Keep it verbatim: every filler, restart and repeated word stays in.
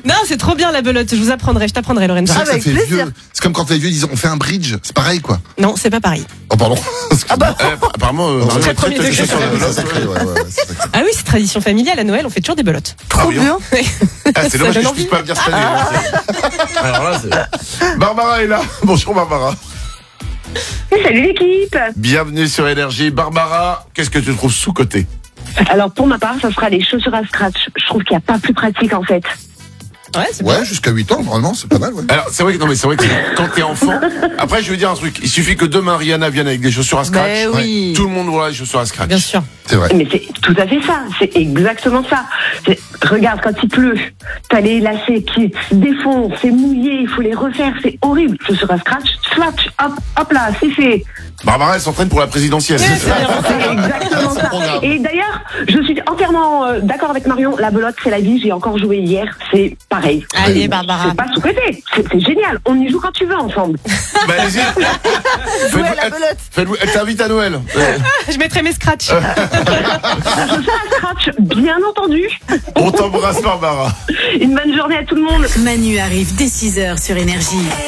Non, c'est trop bien la belote. Je vous apprendrai, je t'apprendrai, Lorenzo. C'est vrai que ça Avec fait plaisir. vieux. C'est comme quand les vieux disent on fait un bridge. C'est pareil quoi. Non, c'est pas pareil. Oh pardon. Ah bah, Eh, apparemment, euh, Mario Très est très premier touché degré. sur la C'est belote. sacré, ouais, ouais, ouais, c'est sacré. Ah oui, c'est tradition familiale. À Noël, on fait toujours des belotes. trop bien. Ah, c'est Ça dommage que donne je envie. puisse pas venir cette année. hein. Alors là, c'est... Barbara est là. Bonjour Barbara. Salut l'équipe. Bienvenue sur Énergie. Barbara, qu'est-ce que tu trouves sous-côté? Alors pour ma part, ça sera les chaussures à scratch. Je trouve qu'il n'y a pas plus pratique en fait. Ouais, c'est bien. Ouais, jusqu'à huit ans, normalement, c'est pas mal, ouais. Alors, c'est vrai que, non, mais c'est vrai que quand t'es enfant, après, je veux dire un truc. Il suffit que demain, Rihanna vienne avec des chaussures à scratch. Mais oui. Tout le monde voit les chaussures à scratch. Bien sûr. C'est vrai. Mais c'est tout à fait ça. C'est exactement ça. C'est- regarde, quand il pleut, t'as les lacets qui se défont, c'est mouillé, il faut les refaire, c'est horrible. Chaussures à scratch, scratch, hop, hop là, c'est fait. Barbara, elle s'entraîne pour la présidentielle. Ouais, c'est c'est ça bien. C'est exactement ça. programme. Et d'ailleurs, je suis entièrement euh, d'accord avec Marion. La belote, c'est la vie. J'ai encore joué hier. C'est pareil. Allez, C'est- Barbara. C'est pas sous-côté. C'est c'est génial. On y joue quand tu veux ensemble. Bah, allez-y. Faites-vous- Ouais, la belote. faites-vous- Elle t'invite à Noël. Euh, Je mettrai mes scratchs. Chaussures à scratch, bien entendu. On t'embrasse, Barbara. Une bonne journée à tout le monde. Manu arrive dès six heures sur Énergie.